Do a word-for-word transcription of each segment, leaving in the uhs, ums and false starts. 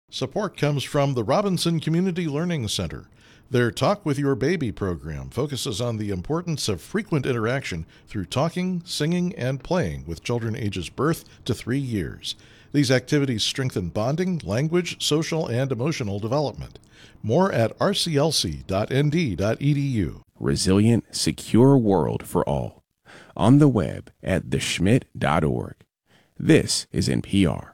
Support comes from the Robinson Community Learning Center. Their Talk with Your Baby program focuses on the importance of frequent interaction through talking, singing, and playing with children ages birth to three years. These activities strengthen bonding, language, social, and emotional development. More at r c l c dot n d dot e d u. Resilient, secure world for all. On the web at the schmidt dot org. This is N P R.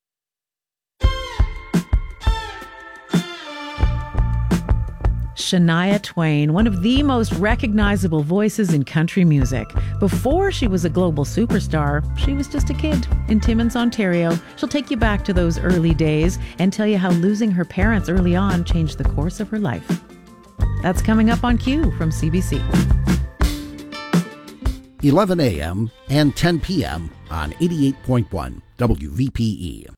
Shania Twain, one of the most recognizable voices in country music. Before she was a global superstar, she was just a kid in Timmins, Ontario. She'll take you back to those early days and tell you how losing her parents early on changed the course of her life. That's coming up on Q from C B C. eleven a.m. and ten p.m. on eighty-eight point one W V P E.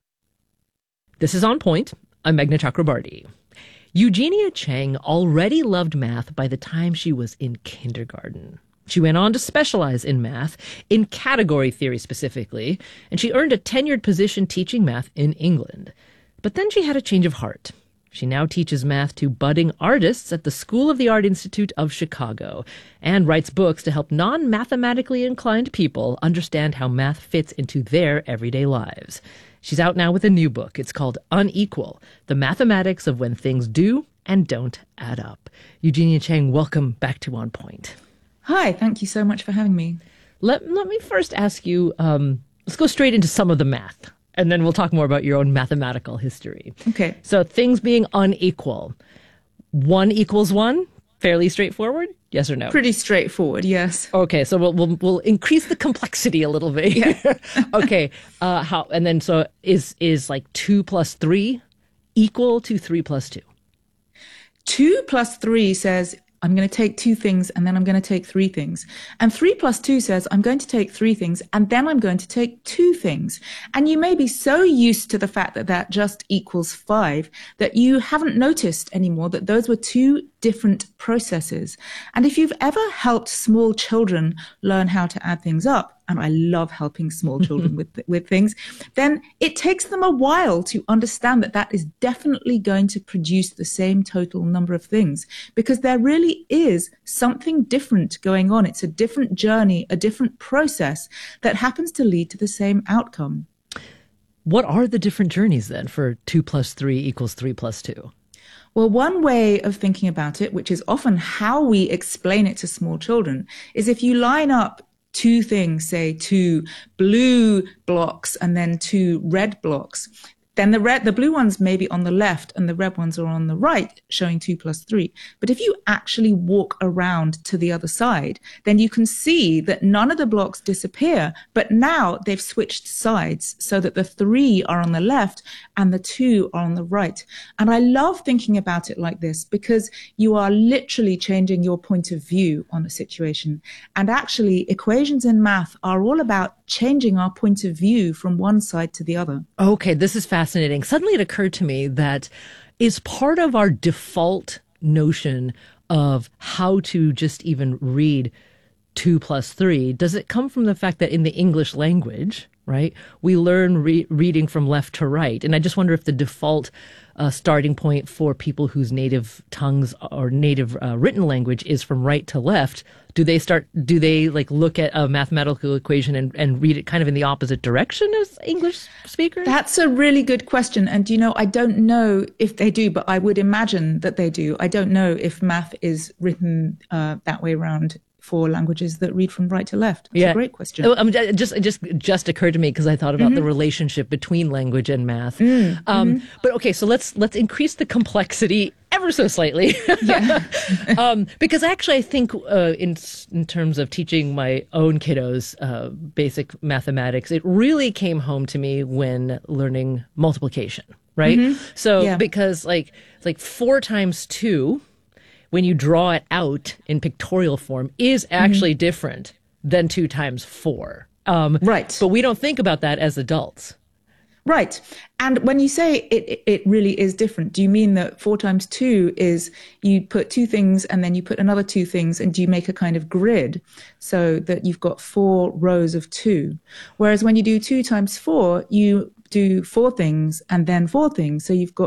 This is On Point. I'm Meghna Chakrabarti. Eugenia Chang already loved math by the time she was in kindergarten. She went on to specialize in math, in category theory specifically, and she earned a tenured position teaching math in England. But then she had a change of heart. She now teaches math to budding artists at the School of the Art Institute of Chicago and writes books to help non-mathematically inclined people understand how math fits into their everyday lives. She's out now with a new book. It's called Unequal, The Mathematics of When Things Do and Don't Add Up. Eugenia Chang, welcome back to On Point. Hi, thank you so much for having me. Let, let me first ask you, um, let's go straight into some of the math, and then we'll talk more about your own mathematical history. Okay. So things being unequal. One equals one? Fairly straightforward? Yes or no? Pretty straightforward, yes. Okay, so we'll we'll, we'll increase the complexity a little bit. Yeah. Okay, uh, how? And then so is is like two plus three equal to three plus two? Two plus three says I'm going to take two things and then I'm going to take three things. And three plus two says I'm going to take three things and then I'm going to take two things. And you may be so used to the fact that that just equals five that you haven't noticed anymore that those were two different processes. And if you've ever helped small children learn how to add things up, and I love helping small children with with things, then it takes them a while to understand that that is definitely going to produce the same total number of things, because there really is something different going on. It's a different journey, a different process that happens to lead to the same outcome. What are the different journeys then for two plus three equals three plus two? Well, one way of thinking about it, which is often how we explain it to small children, is if you line up two things, say two blue blocks and then two red blocks, then the red, the blue ones may be on the left and the red ones are on the right, showing two plus three. But if you actually walk around to the other side, then you can see that none of the blocks disappear, but now they've switched sides so that the three are on the left and the two are on the right. And I love thinking about it like this because you are literally changing your point of view on a situation. And actually, equations in math are all about changing our point of view from one side to the other. Okay, this is fascinating. Suddenly it occurred to me that is part of our default notion of how to just even read two plus three, does it come from the fact that in the English language, right, we learn re- reading from left to right? And I just wonder if the default uh, starting point for people whose native tongues or native uh, written language is from right to left, do they start, do they like look at a mathematical equation and, and read it kind of in the opposite direction as English speakers? That's a really good question. And, you know, I don't know if they do, but I would imagine that they do. I don't know if math is written uh, that way around for languages that read from right to left. That's yeah. a great question. Oh, um, just, it just, just occurred to me because I thought about mm-hmm. the relationship between language and math. Mm, um, mm-hmm. But okay, so let's let's increase the complexity ever so slightly. Yeah. um, because actually, I think uh, in in terms of teaching my own kiddos uh, basic mathematics, it really came home to me when learning multiplication. Right. Mm-hmm. So yeah. because like like four times two, when you draw it out in pictorial form, is actually mm-hmm. different than two times four. Um, right. But we don't think about that as adults. Right. And when you say it, it really is different, do you mean that four times two is you put two things and then you put another two things and you make a kind of grid so that you've got four rows of two? Whereas when you do two times four, you do four things and then four things. So you've got